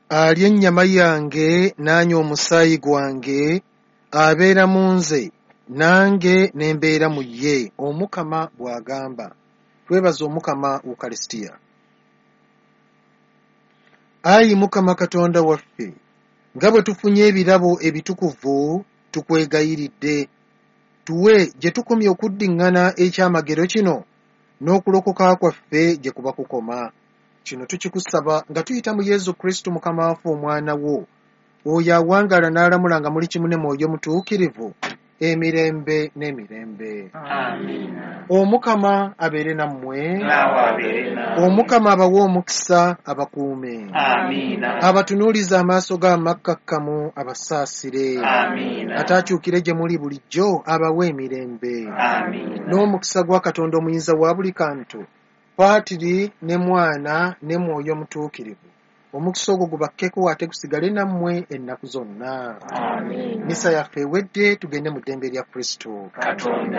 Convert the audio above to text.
alya ennyama yange n'anywa omusaayi gwange abeera mu nze nange ne mbeera mu ye, Omukama bw'agamba. Twebaza Omukama Ukarisitiya. Ayi Mukama Katonda waffe, nga bwe tufunye ebirabo ebitukuvu, tukwegayiridde tuwe gye tukomye okuddiŋŋana ekyamagero kino n'okulokoka kwaffe gye kuba kukoma. Kino tukikusaba nga tuyita mu Yezu Kristo Mukama waffe, omwana wo, oyo awangaala n'alamula nga muli kimu ne Mwoyo Mutuukirivu, emirembe n'emirembe. Amiina. Omukama abeere nammwe. Naawe abeere naawe. Omukama abawe omukisa, abakuume. Amiina. Abatunuulize amaaso g'amakkakkamu, abasaasire. Amiina. Ataakyukire gye muli bulijjo, abawe emirembe. Amiina. N'omukisa gwa Katonda omuyinza wa buli kantu, Paatiri ne Mwana ne Mwoyo Mutuukirivu, omukisa ogwo gubakkeko ate gusigale nammwe ennaku zonna. Amiina. Misa yaffe ewedde, tugende mu ddembe lya Kristo. Katonda